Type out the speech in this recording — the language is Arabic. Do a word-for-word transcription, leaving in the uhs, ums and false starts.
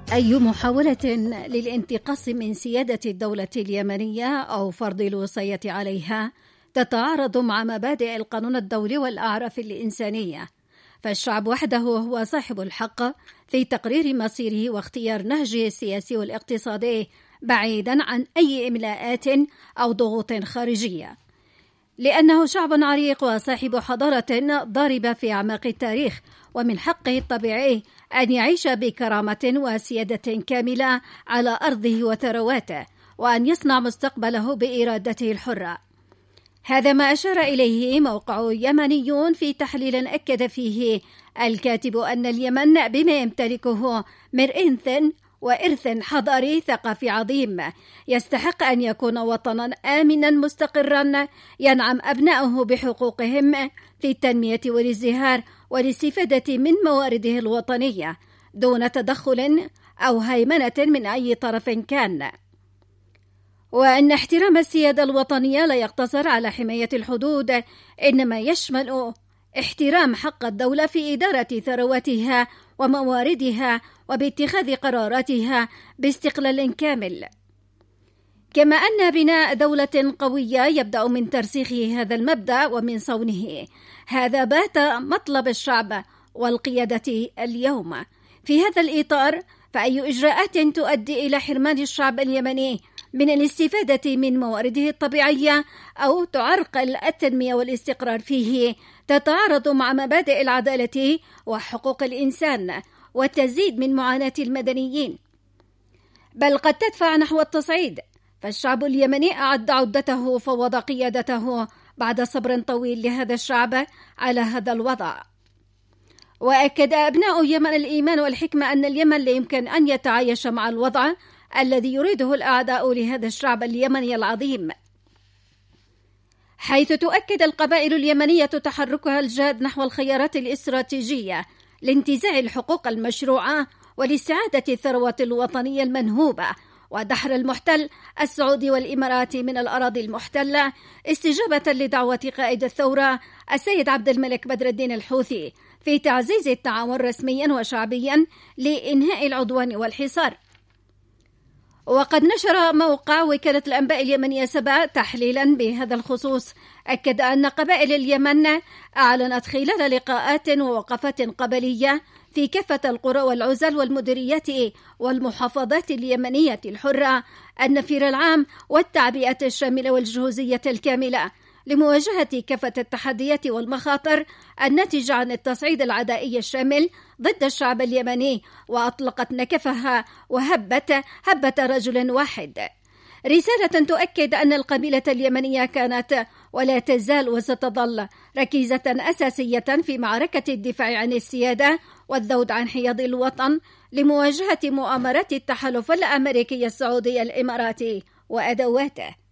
أي محاولة للانتقاص من سيادة الدولة اليمنية أو فرض الوصية عليها تتعارض مع مبادئ القانون الدولي والأعراف الإنسانية، فالشعب وحده هو صاحب الحق في تقرير مصيره واختيار نهجه السياسي والاقتصادي بعيدا عن أي إملاءات أو ضغوط خارجية، لأنه شعب عريق وصاحب حضارة ضاربة في أعماق التاريخ، ومن حقه الطبيعي أن يعيش بكرامة وسيادة كاملة على أرضه وثرواته، وأن يصنع مستقبله بإرادته الحرة. هذا ما أشار إليه موقع يمنيون في تحليل أكد فيه الكاتب أن اليمن بما يمتلكه من إرث وإرث حضاري ثقافي عظيم يستحق أن يكون وطنا آمنا مستقرا ينعم أبناؤه بحقوقهم في التنمية والازدهار والاستفادة من موارده الوطنية دون تدخل أو هيمنة من أي طرف كان، وأن احترام السيادة الوطنية لا يقتصر على حماية الحدود، إنما يشمل احترام حق الدولة في إدارة ثرواتها ومواردها وباتخاذ قراراتها باستقلال كامل، كما أن بناء دولة قوية يبدأ من ترسيخ هذا المبدأ ومن صونه. هذا بات مطلب الشعب والقيادة اليوم. في هذا الإطار فأي إجراءات تؤدي إلى حرمان الشعب اليمني من الاستفادة من موارده الطبيعية أو تعرقل التنمية والاستقرار فيه تتعارض مع مبادئ العدالة وحقوق الإنسان والتزيد من معاناة المدنيين، بل قد تدفع نحو التصعيد. فالشعب اليمني أعد عدته وفوض قيادته بعد صبر طويل لهذا الشعب على هذا الوضع. وأكد أبناء يمن الإيمان والحكمة أن اليمن لا يمكن أن يتعايش مع الوضع الذي يريده الأعداء لهذا الشعب اليمني العظيم، حيث تؤكد القبائل اليمنية تحركها الجاد نحو الخيارات الاستراتيجية لانتزاع الحقوق المشروعة ولاستعادة الثروة الوطنية المنهوبة ودحر المحتل السعودي والإماراتي من الأراضي المحتلة، استجابة لدعوة قائد الثورة السيد عبد الملك بدر الدين الحوثي في تعزيز التعاون رسميا وشعبيا لإنهاء العدوان والحصار. وقد نشر موقع وكالة الأنباء اليمنية سبا تحليلا بهذا الخصوص أكد أن قبائل اليمن أعلنت خلال لقاءات ووقفات قبلية في كافة القرى والعزل والمديريات والمحافظات اليمنية الحرة النفير العام والتعبئة الشاملة والجهوزية الكاملة لمواجهة كافة التحديات والمخاطر الناتجة عن التصعيد العدائي الشامل ضد الشعب اليمني، وأطلقت نكفها وهبت هبة رجل واحد. رسالة تؤكد أن القبيلة اليمنية كانت ولا تزال وستظل ركيزة أساسية في معركة الدفاع عن السيادة والذود عن حياد الوطن لمواجهة مؤامرات التحالف الأمريكي السعودي الإماراتي وأدواته.